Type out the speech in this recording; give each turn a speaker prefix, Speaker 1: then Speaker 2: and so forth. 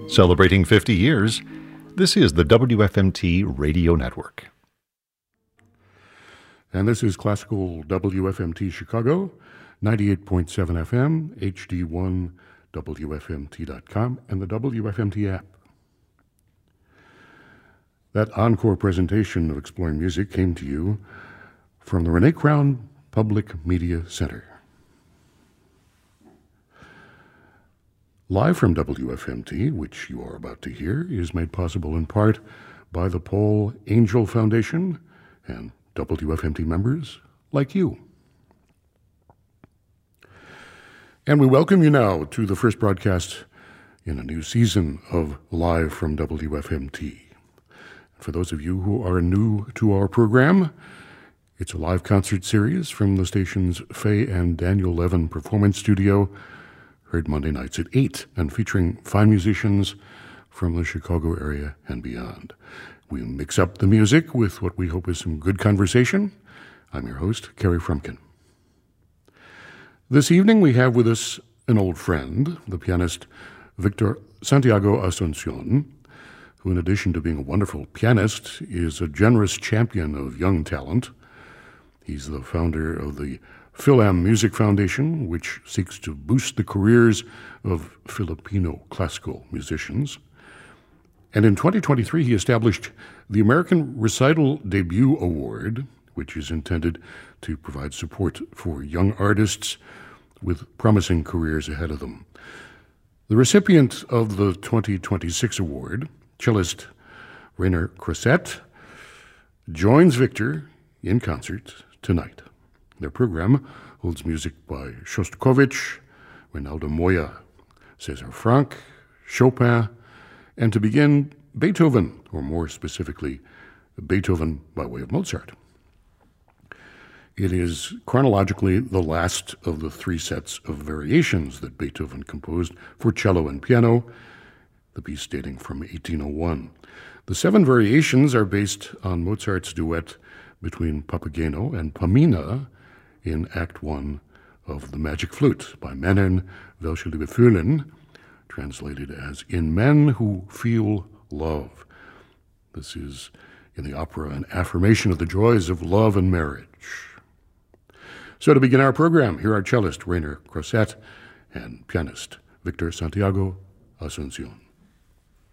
Speaker 1: Celebrating 50 years, this is the WFMT Radio Network.
Speaker 2: And this is classical WFMT Chicago, 98.7 FM, HD1, WFMT.com, and the WFMT app. That encore presentation of Exploring Music came to you from the Renee Crown Public Media Center. Live from WFMT, which you are about to hear, is made possible in part by the Paul Angel Foundation and WFMT members like you. And we welcome you now to the first broadcast in a new season of Live from WFMT. For those of you who are new to our program, it's a live concert series from the station's Faye and Daniel Levin Performance Studio, heard Monday nights at 8, and featuring fine musicians from the Chicago area and beyond. We mix up the music with what we hope is some good conversation. I'm your host, Kerry Frumkin. This evening we have with us an old friend, the pianist Victor Santiago Asuncion, who in addition to being a wonderful pianist is a generous champion of young talent. He's the founder of the Philam Music Foundation, which seeks to boost the careers of Filipino classical musicians. And in 2023, he established the American Recital Debut Award, which is intended to provide support for young artists with promising careers ahead of them. The recipient of the 2026 award, cellist Rainer Crosset, joins Victor in concert tonight. Their program holds music by Shostakovich, Reynaldo Moya, César Franck, Chopin, and to begin, Beethoven, or more specifically, Beethoven by way of Mozart. It is chronologically the last of the three sets of variations that Beethoven composed for cello and piano, the piece dating from 1801. The 7 variations are based on Mozart's duet between Papageno and Pamina in Act 1 of The Magic Flute by Männern, welche Liebe fühlen, translated as In Men Who Feel Love. This is, in the opera, an affirmation of the joys of love and marriage. So to begin our program, here are cellist Rainer Crosset and pianist Victor Santiago Asuncion.